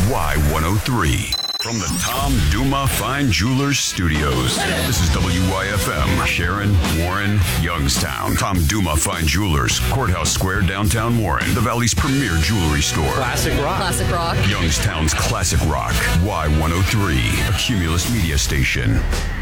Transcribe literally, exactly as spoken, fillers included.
Y one oh three. From the Tom Duma Fine Jewelers Studios, this is W Y F M, Sharon, Warren, Youngstown. Tom Duma Fine Jewelers, Courthouse Square, downtown Warren, the Valley's premier jewelry store. Classic rock. Classic rock. Youngstown's classic rock, Y one oh three, a Cumulus media station.